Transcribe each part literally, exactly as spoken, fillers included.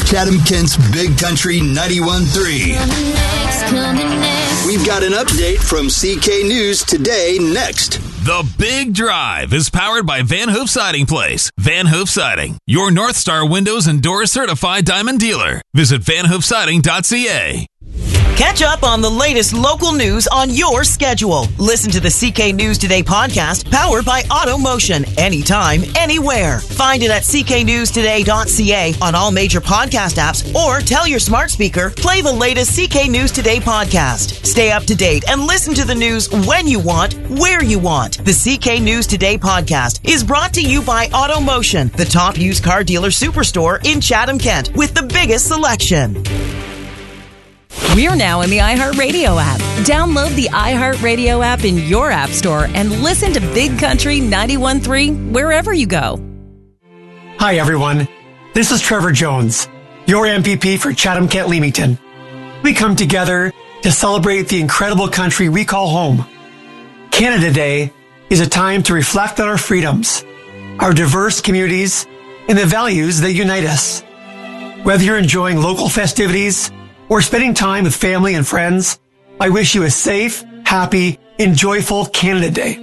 Chatham-Kent's Big Country ninety-one point three. We've got an update from C K News Today next. The Big Drive is powered by Van Hoof Siding Place. Van Hoof Siding, your North Star Windows and Doors certified diamond dealer. Visit van hoof siding dot c a. Catch up on the latest local news on your schedule. Listen to the C K News Today podcast powered by AutoMotion. Anytime, anywhere. Find it at c k news today dot c a on all major podcast apps or tell your smart speaker, play the latest C K News Today podcast. Stay up to date and listen to the news when you want, where you want. The C K News Today podcast is brought to you by AutoMotion, the top used car dealer superstore in Chatham-Kent with the biggest selection. We're now in the iHeartRadio app. Download the iHeartRadio app in your app store and listen to Big Country ninety-one point three wherever you go. Hi, everyone. This is Trevor Jones, your M P P for Chatham-Kent-Leamington. We come together to celebrate the incredible country we call home. Canada Day is a time to reflect on our freedoms, our diverse communities, and the values that unite us. Whether you're enjoying local festivities or spending time with family and friends, I wish you a safe, happy, and joyful Canada Day.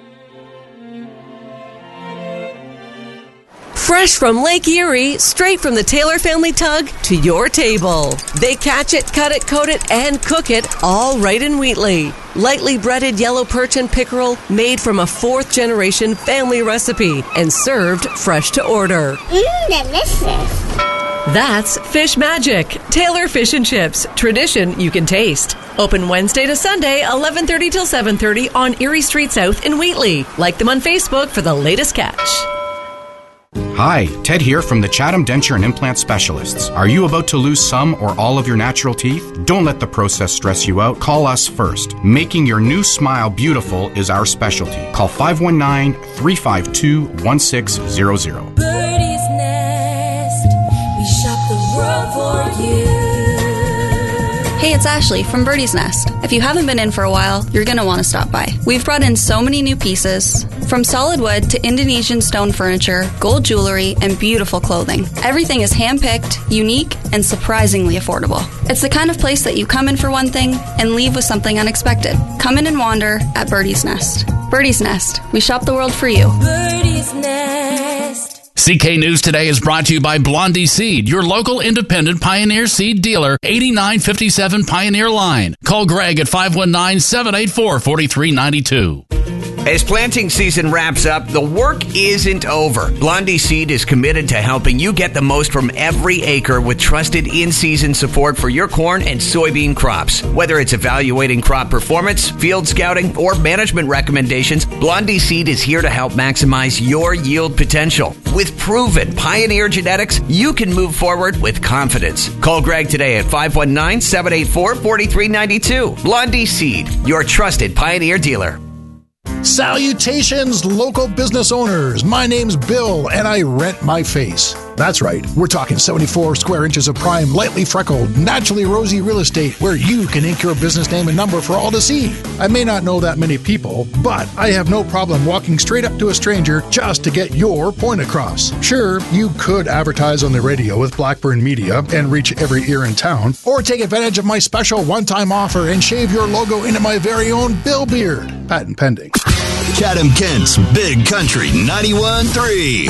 Fresh from Lake Erie, straight from the Taylor family tug to your table. They catch it, cut it, coat it, and cook it all right in Wheatley. Lightly breaded yellow perch and pickerel made from a fourth-generation family recipe and served fresh to order. Mmm, delicious. That's Fish Magic, Taylor Fish and Chips, tradition you can taste. Open Wednesday to Sunday, eleven thirty till seven thirty on Erie Street South in Wheatley. Like them on Facebook for the latest catch. Hi, Ted here from the Chatham Denture and Implant Specialists. Are you about to lose some or all of your natural teeth? Don't let the process stress you out. Call us first. Making your new smile beautiful is our specialty. Call five one nine, three five two, one six zero zero. Birdie's Nest. We shop the world for you. Hey, it's Ashley from Birdie's Nest. If you haven't been in for a while, you're going to want to stop by. We've brought in so many new pieces, from solid wood to Indonesian stone furniture, gold jewelry, and beautiful clothing. Everything is hand-picked, unique, and surprisingly affordable. It's the kind of place that you come in for one thing and leave with something unexpected. Come in and wander at Birdie's Nest. Birdie's Nest. We shop the world for you. Birdie's Nest. C K News Today is brought to you by Blondie Seed, your local independent Pioneer Seed dealer, eighty-nine fifty-seven Pioneer Line. Call Greg at five one nine, seven eight four, four three nine two. As planting season wraps up, the work isn't over. Blondie Seed is committed to helping you get the most from every acre with trusted in-season support for your corn and soybean crops. Whether it's evaluating crop performance, field scouting, or management recommendations, Blondie Seed is here to help maximize your yield potential. With proven Pioneer genetics, you can move forward with confidence. Call Greg today at five one nine, seven eight four, four three nine two. Blondie Seed, your trusted Pioneer dealer. Salutations, local business owners. My name's Bill, and I rent my face. That's right, we're talking seventy-four square inches of prime, lightly freckled, naturally rosy real estate where you can ink your business name and number for all to see. I may not know that many people, but I have no problem walking straight up to a stranger just to get your point across. Sure, you could advertise on the radio with Blackburn Media and reach every ear in town, or take advantage of my special one-time offer and shave your logo into my very own Bill Beard. Patent pending. Chatham-Kent's Big Country ninety-one point three.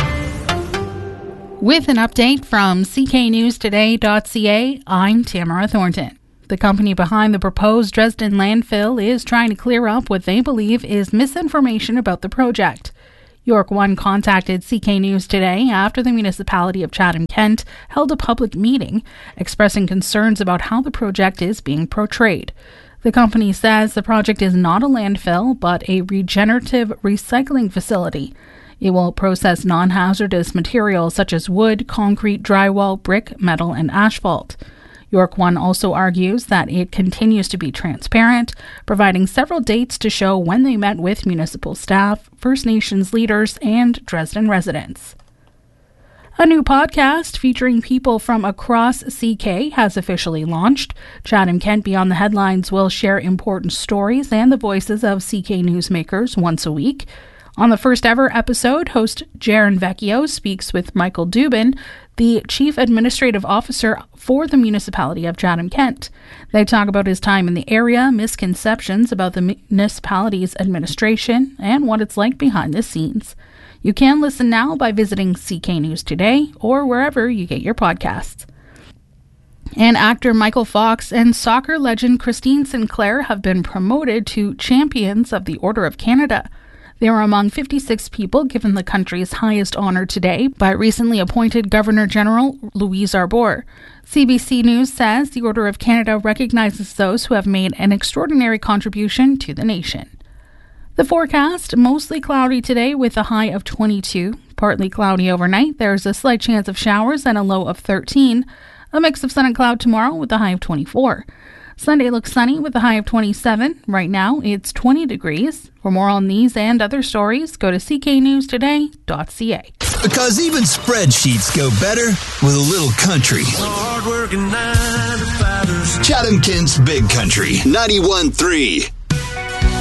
With an update from c k news today dot c a, I'm Tamara Thornton. The company behind the proposed Dresden landfill is trying to clear up what they believe is misinformation about the project. York One contacted C K News Today after the municipality of Chatham-Kent held a public meeting expressing concerns about how the project is being portrayed. The company says the project is not a landfill, but a regenerative recycling facility. It will process non-hazardous materials such as wood, concrete, drywall, brick, metal, and asphalt. York One also argues that it continues to be transparent, providing several dates to show when they met with municipal staff, First Nations leaders, and Dresden residents. A new podcast featuring people from across C K has officially launched. Chatham-Kent Beyond the Headlines will share important stories and the voices of C K newsmakers once a week. On the first ever episode, host Jaron Vecchio speaks with Michael Dubin, the Chief Administrative Officer for the municipality of Chatham-Kent. They talk about his time in the area, misconceptions about the municipality's administration, and what it's like behind the scenes. You can listen now by visiting C K News Today or wherever you get your podcasts. And actor Michael Fox and soccer legend Christine Sinclair have been promoted to Champions of the Order of Canada. They were among fifty-six people given the country's highest honor today by recently appointed Governor-General Louise Arbour. C B C News says the Order of Canada recognizes those who have made an extraordinary contribution to the nation. The forecast, mostly cloudy today with a high of twenty-two. Partly cloudy overnight. There's a slight chance of showers and a low of thirteen. A mix of sun and cloud tomorrow with a high of twenty-four. Sunday looks sunny with a high of twenty-seven. Right now, it's twenty degrees. For more on these and other stories, go to c k news today dot c a. Because even spreadsheets go better with a little country. Chatham-Kent's Big Country, ninety-one point three.